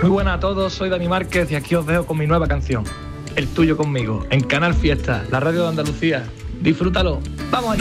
Muy buenas a todos, soy Dani Márquez y aquí os dejo con mi nueva canción, El tuyo conmigo, en Canal Fiesta, la radio de Andalucía. Disfrútalo. ¡Vamos allá!